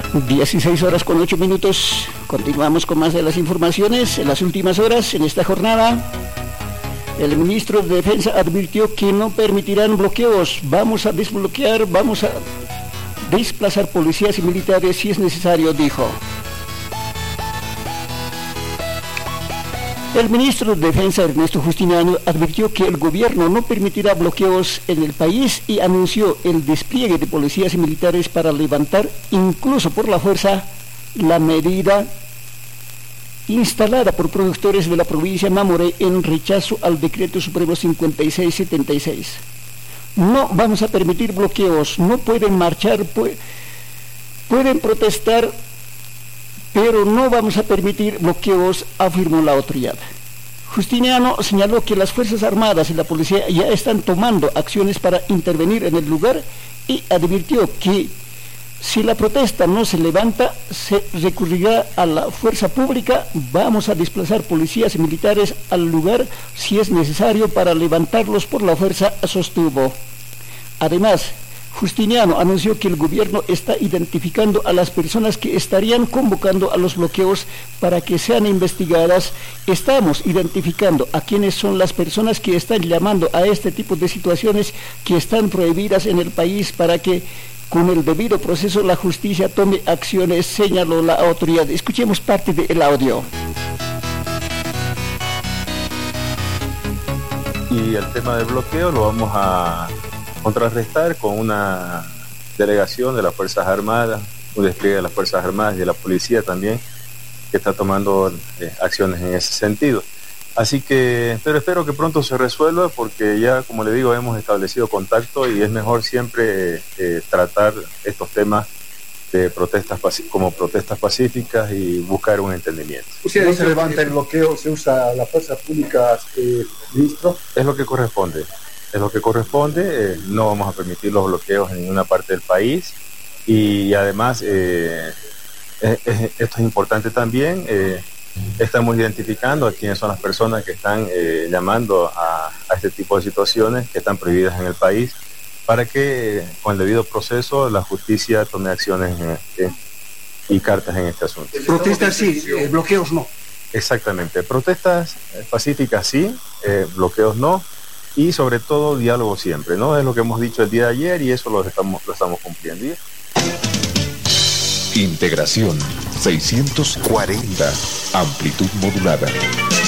16:08. Continuamos con más de las informaciones. En las últimas horas, en esta jornada, el ministro de Defensa advirtió que no permitirán bloqueos. Vamos a desbloquear, vamos a desplazar policías y militares si es necesario, dijo. El ministro de Defensa, Ernesto Justiniano, advirtió que el gobierno no permitirá bloqueos en el país y anunció el despliegue de policías y militares para levantar, incluso por la fuerza, la medida instalada por productores de la provincia de Mamoré en rechazo al Decreto Supremo 5676. No vamos a permitir bloqueos, no pueden marchar, pueden protestar, pero no vamos a permitir bloqueos, afirmó la autoridad. Justiniano señaló que las Fuerzas Armadas y la policía ya están tomando acciones para intervenir en el lugar y advirtió que si la protesta no se levanta, se recurrirá a la fuerza pública. Vamos a desplazar policías y militares al lugar si es necesario para levantarlos por la fuerza, sostuvo. Además, Justiniano anunció que el gobierno está identificando a las personas que estarían convocando a los bloqueos para que sean investigadas. Estamos identificando a quiénes son las personas que están llamando a este tipo de situaciones que están prohibidas en el país para que con el debido proceso la justicia tome acciones, señaló la autoridad. Escuchemos parte del audio. Y el tema del bloqueo lo vamos a contrarrestar con una delegación de las Fuerzas Armadas, un despliegue de las Fuerzas Armadas y de la policía también, que está tomando acciones en ese sentido. Así que, pero espero que pronto se resuelva, porque ya, como le digo, hemos establecido contacto y es mejor siempre tratar estos temas de protestas como protestas pacíficas y buscar un entendimiento. Si no se levanta el bloqueo, se usa la fuerza pública, ministro. Es lo que corresponde. No vamos a permitir los bloqueos en ninguna parte del país y además esto es importante también, estamos identificando a quiénes son las personas que están llamando a este tipo de situaciones que están prohibidas en el país para que con el debido proceso la justicia tome acciones y cartas en este asunto. Protestas sí, bloqueos no. Exactamente, protestas pacíficas sí, bloqueos no. Y sobre todo diálogo siempre, ¿no? Es lo que hemos dicho el día de ayer y eso lo estamos cumpliendo. Integración 640, amplitud modulada.